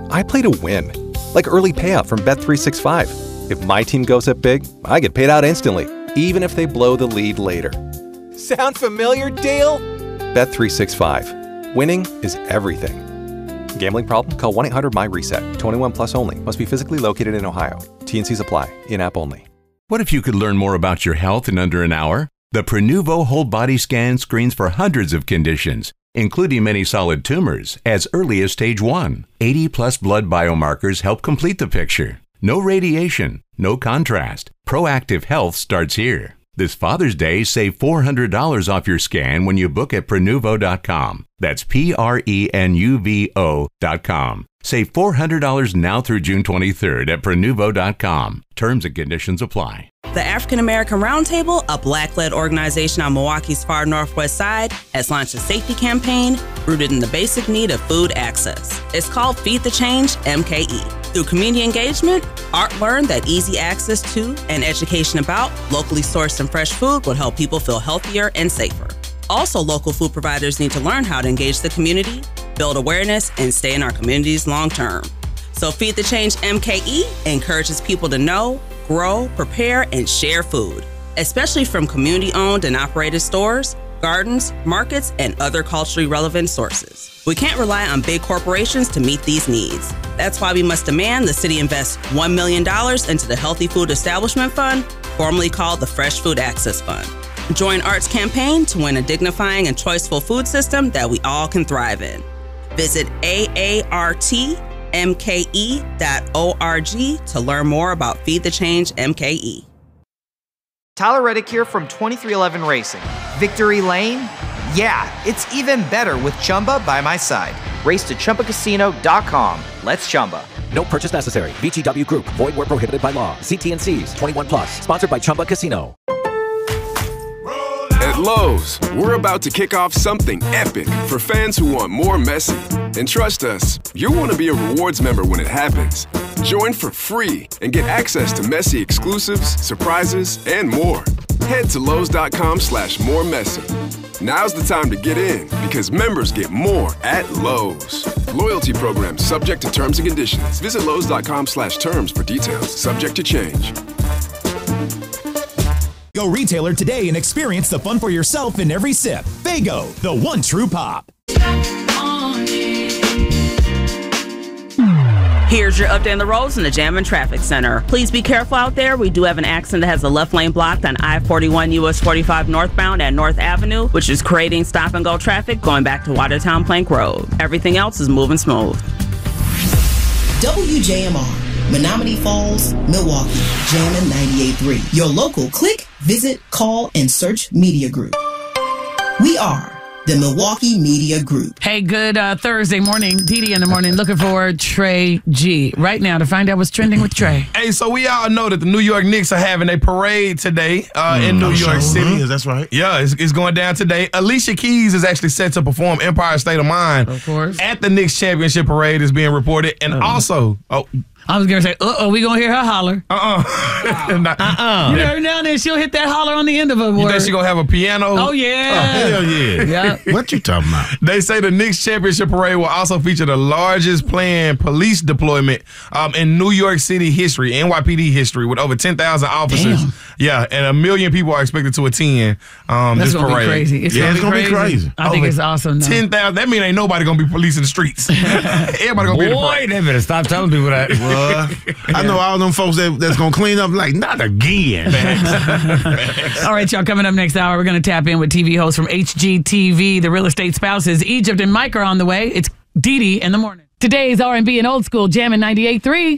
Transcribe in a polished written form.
I play to win, like early payout from Bet365. If my team goes up big, I get paid out instantly, even if they blow the lead later. Sound familiar, Dale? Bet365. Winning is everything. Gambling problem? Call 1-800-MY-RESET. 21 plus only. Must be physically located in Ohio. T&Cs apply. In-app only. What if you could learn more about your health in under an hour? The Prenuvo whole body scan screens for hundreds of conditions, including many solid tumors, as early as stage 1. 80-plus blood biomarkers help complete the picture. No radiation, no contrast. Proactive health starts here. This Father's Day, save $400 off your scan when you book at Prenuvo.com. That's Prenuvo.com. Save $400 now through June 23rd at Prenuvo.com. Terms and conditions apply. The African American Roundtable, a Black-led organization on Milwaukee's far northwest side, has launched a safety campaign rooted in the basic need of food access. It's called Feed the Change MKE. Through community engagement, Art learned that easy access to and education about locally sourced and fresh food will help people feel healthier and safer. Also, local food providers need to learn how to engage the community, build awareness, and stay in our communities long term. So Feed the Change MKE encourages people to know, grow, prepare, and share food, especially from community-owned and operated stores, gardens, markets, and other culturally relevant sources. We can't rely on big corporations to meet these needs. That's why we must demand the city invest $1 million into the Healthy Food Establishment Fund, formerly called the Fresh Food Access Fund. Join Art's campaign to win a dignifying and choiceful food system that we all can thrive in. Visit AARTMKE.org to learn more about Feed the Change MKE. Tyler Reddick here from 2311 Racing. Victory Lane? Yeah, it's even better with Chumba by my side. Race to ChumbaCasino.com. Let's Chumba. No purchase necessary. VGW Group. Void where prohibited by law. See T&Cs. 21 plus. Sponsored by Chumba Casino. At Lowe's, we're about to kick off something epic for fans who want more Messi. And trust us, you'll want to be a rewards member when it happens. Join for free and get access to Messi exclusives, surprises, and more. Head to Lowe's.com/moremessi. Now's the time to get in because members get more at Lowe's. Loyalty program subject to terms and conditions. Visit Lowe's.com/terms for details. Subject to change. Go retailer today and experience the fun for yourself in every sip. Faygo, the one true pop. Here's your update on the roads in the Jam and Traffic Center. Please be careful out there. We do have an accident that has the left lane blocked on I-41 US 45 northbound at North Avenue, which is creating stop-and-go traffic going back to Watertown Plank Road. Everything else is moving smooth. WJMR. Menominee Falls, Milwaukee, Jammin' 98.3. Your local click, visit, call, and search media group. We are the Milwaukee Media Group. Hey, good Thursday morning. Dee in the morning looking for Trey G. Right now to find out what's trending with Trey. Hey, so we all know that the New York Knicks are having a parade today in New York City. That's right. Yeah, it's going down today. Alicia Keys is actually set to perform Empire State of Mind. Of course. At the Knicks Championship Parade is being reported. And also... I was going to say, we going to hear her holler. You know, every now and then she'll hit that holler on the end of a word. You think she going to have a piano? Oh, yeah. Oh, hell yeah. Yeah. What you talking about? They say the Knicks Championship Parade will also feature the largest planned police deployment in New York City history, NYPD history, with over 10,000 officers. Damn. Yeah, and 1 million people are expected to attend That's this gonna parade. Be crazy. It's gonna be crazy. I think it's awesome. 10,000. That means ain't nobody going to be policing the streets. Everybody going to be in the parade. They better stop telling people that. Well, I know all them folks that's going to clean up like, not again. All right, y'all, coming up next hour, we're going to tap in with TV hosts from HGTV. The real estate spouses, Egypt and Mike, are on the way. It's Dee in the morning. Today's R&B and old school Jammin' 98.3.